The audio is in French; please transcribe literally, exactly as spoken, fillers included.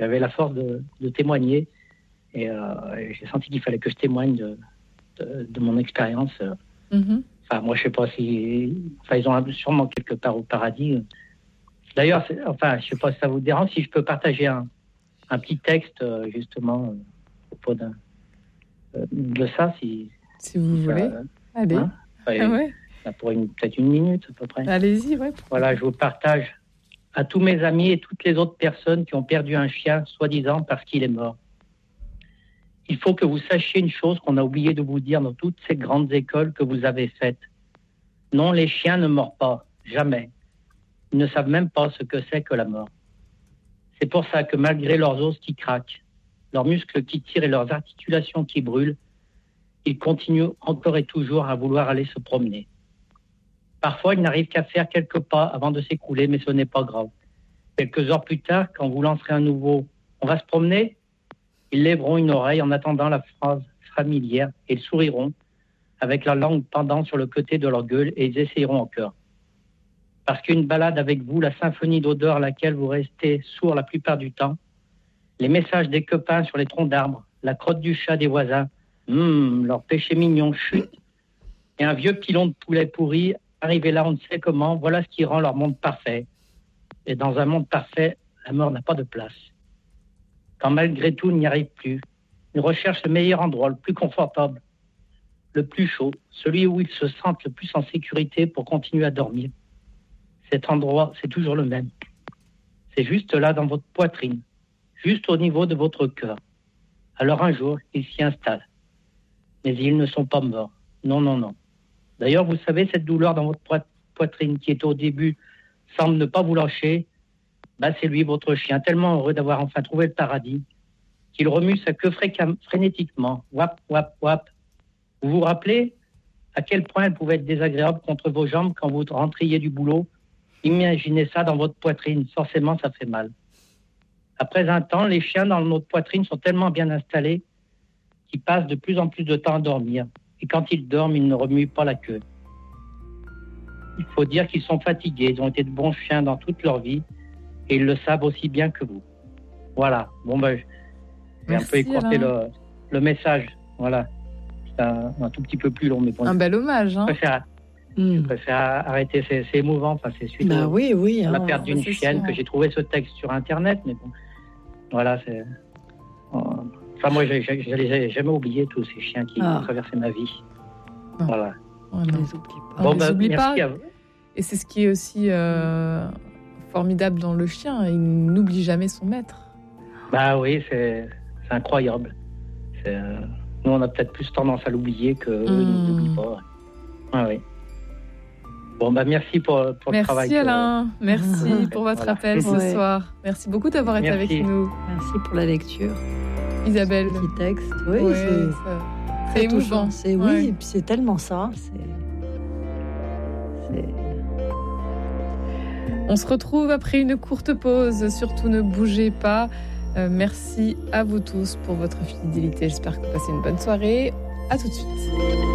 j'avais la force de, de témoigner. Et, euh, et j'ai senti qu'il fallait que je témoigne de, de, de mon expérience. Mm-hmm. Enfin, moi, je sais pas si... Enfin, ils ont sûrement quelque part au paradis. D'ailleurs, c'est, enfin, je sais pas si ça vous dérange, si je peux partager un, un petit texte, justement, euh, au propos d'un, euh, de ça, si... Si vous ça, voulez. Euh, Allez. Hein, enfin, ah ouais. Ça pour une, peut-être une minute, à peu près. Allez-y, ouais. Voilà, je vous partage à tous mes amis et toutes les autres personnes qui ont perdu un chien, soi-disant parce qu'il est mort. Il faut que vous sachiez une chose qu'on a oublié de vous dire dans toutes ces grandes écoles que vous avez faites. Non, les chiens ne meurent pas, jamais. Ils ne savent même pas ce que c'est que la mort. C'est pour ça que malgré leurs os qui craquent, leurs muscles qui tirent et leurs articulations qui brûlent, ils continuent encore et toujours à vouloir aller se promener. Parfois, ils n'arrivent qu'à faire quelques pas avant de s'écrouler, mais ce n'est pas grave. Quelques heures plus tard, quand vous lancerez un nouveau « on va se promener », ils lèveront une oreille en attendant la phrase familière et ils souriront avec la langue pendant sur le côté de leur gueule et ils essayeront encore. Parce qu'une balade avec vous, la symphonie d'odeurs à laquelle vous restez sourd la plupart du temps, les messages des copains sur les troncs d'arbres, la crotte du chat des voisins, hum, leur péché mignon chute, et un vieux pilon de poulet pourri, arrivé là on ne sait comment, voilà ce qui rend leur monde parfait. Et dans un monde parfait, la mort n'a pas de place. Quand malgré tout, il n'y arrive plus, ils recherchent le meilleur endroit, le plus confortable, le plus chaud, celui où ils se sentent le plus en sécurité pour continuer à dormir. Cet endroit, c'est toujours le même. C'est juste là dans votre poitrine, juste au niveau de votre cœur. Alors un jour, ils s'y installent. Mais ils ne sont pas morts. Non, non, non. D'ailleurs, vous savez, cette douleur dans votre poitrine qui est au début, semble ne pas vous lâcher, bah, c'est lui, votre chien, tellement heureux d'avoir enfin trouvé le paradis, qu'il remue sa queue fréquem- frénétiquement. Wap, wap, wap. Vous vous rappelez à quel point elle pouvait être désagréable contre vos jambes quand vous rentriez du boulot? Imaginez ça dans votre poitrine, forcément ça fait mal. Après un temps, les chiens dans notre poitrine sont tellement bien installés qu'ils passent de plus en plus de temps à dormir. Et quand ils dorment, ils ne remuent pas la queue. Il faut dire qu'ils sont fatigués, ils ont été de bons chiens dans toute leur vie et ils le savent aussi bien que vous. Voilà, bon ben, j'ai un peu écourté le, le message, voilà. C'est un, un tout petit peu plus long, mais bon. Un bel hommage, hein. Je préfère, mm. je préfère arrêter, c'est, c'est émouvant, enfin, c'est suite bah au, oui, oui, à la hein, perte d'une chienne sûr. Que j'ai trouvé ce texte sur Internet, mais bon, voilà, c'est... Enfin, moi, je ne les ai jamais oubliés, tous ces chiens qui ah. ont traversé ma vie. Non. Voilà. On ne les oublie pas. Bon, on bah, les oublie merci pas. À vous. Et c'est ce qui est aussi euh, formidable dans le chien. Il n'oublie jamais son maître. Bah oui, c'est, c'est incroyable. C'est, euh, nous, on a peut-être plus tendance à l'oublier qu'eux mmh. ne l'oublient pas. Ah oui. Bon, bah merci pour, pour merci le travail. Merci Alain. Que... Merci ah. pour votre voilà. appel ce ouais. soir. Merci beaucoup d'avoir été merci. avec nous. Merci pour la lecture. Isabelle. Ce petit texte. Oui, ouais, c'est, ça... c'est, c'est émouvant. C'est, ouais. Oui, et puis c'est tellement ça. C'est... c'est... On se retrouve après une courte pause. Surtout ne bougez pas. Euh, merci à vous tous pour votre fidélité. J'espère que vous passez une bonne soirée. À tout de suite.